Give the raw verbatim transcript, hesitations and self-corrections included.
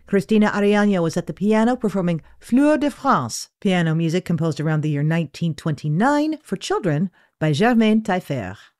Christina Ariano was at the piano performing Fleur de France, piano music composed around the year nineteen twenty-nine for children by Germaine Taillefer.